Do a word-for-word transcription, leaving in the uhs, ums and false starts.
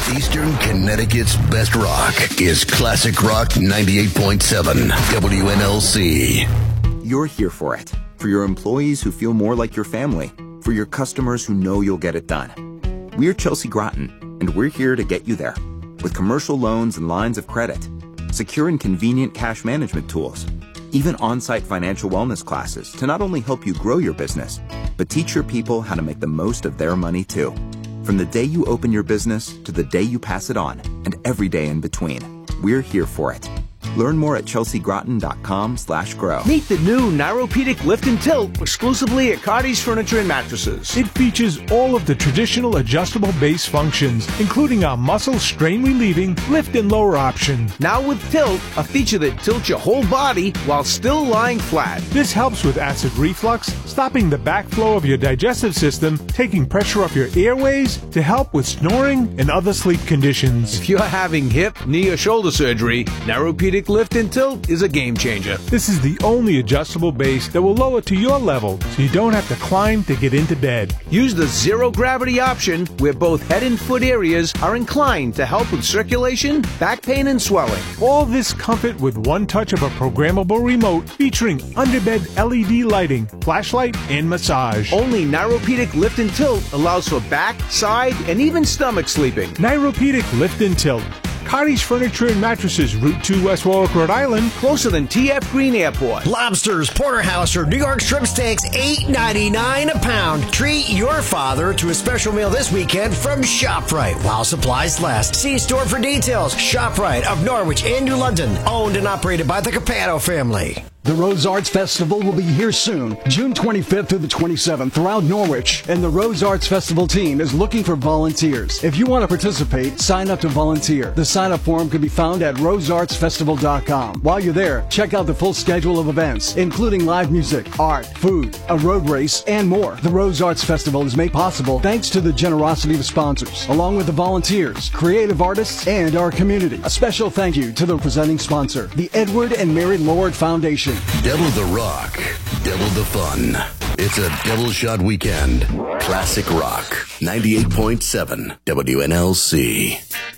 Eastern Connecticut's best rock is Classic Rock ninety-eight point seven W N L C. You're here for it. For your employees who feel more like your family. For your customers who know you'll get it done. We're Chelsea Groton, and we're here to get you there. With commercial loans and lines of credit, secure and convenient cash management tools, even on-site financial wellness classes to not only help you grow your business, but teach your people how to make the most of their money too. From the day you open your business to the day you pass it on, and every day in between, we're here for it. Learn more at chelsea groton dot com slash grow. Meet the new Nyropedic Lift and Tilt exclusively at Cardi's Furniture and Mattresses. It features all of the traditional adjustable base functions, including our muscle strain relieving lift and lower option. Now with Tilt, a feature that tilts your whole body while still lying flat. This helps with acid reflux, stopping the backflow of your digestive system, taking pressure off your airways to help with snoring and other sleep conditions. If you're having hip, knee, or shoulder surgery, Nyropedic Lift and Tilt is a game changer. This is the only adjustable base that will lower to your level so you don't have to climb to get into bed. Use the zero gravity option where both head and foot areas are inclined to help with circulation, back pain, and swelling. All this comfort with one touch of a programmable remote featuring underbed L E D lighting, flashlight, and massage. Only Nyropedic Lift and Tilt allows for back, side, and even stomach sleeping. Nyropedic Lift and Tilt. Cardi's Furniture and Mattresses, Route two, West Warwick, Rhode Island. Closer than T F Green Airport. Lobsters, porterhouse, or New York strip steaks, eight ninety-nine a pound. Treat your father to a special meal this weekend from ShopRite while supplies last. See store for details. ShopRite of Norwich and New London. Owned and operated by the Capano family. The Rose Arts Festival will be here soon, June twenty-fifth through the twenty-seventh throughout Norwich, and the Rose Arts Festival team is looking for volunteers. If you want to participate, sign up to volunteer. The sign-up form can be found at rose arts festival dot com. While you're there, check out the full schedule of events, including live music, art, food, a road race, and more. The Rose Arts Festival is made possible thanks to the generosity of sponsors, along with the volunteers, creative artists, and our community. A special thank you to the presenting sponsor, the Edward and Mary Lord Foundation. Double the rock, double the fun. It's a double shot weekend. Classic Rock ninety-eight point seven W N L C.